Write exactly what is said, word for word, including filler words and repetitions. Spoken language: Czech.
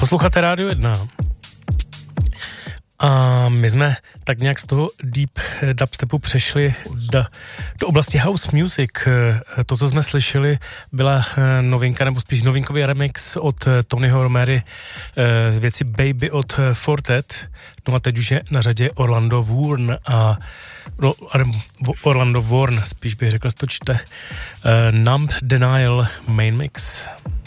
Posloucháte Rádio jedna. A my jsme tak nějak z toho deep dubstepu přešli do, do oblasti house music. To, co jsme slyšeli, byla novinka, nebo spíš novinkový remix od Tonyho Romery z věci Baby od Fortet. No a teď už je na řadě Orlando Warn a Orlando Warn, spíš bych řekl, že to čte. Numb Denial Main Mix.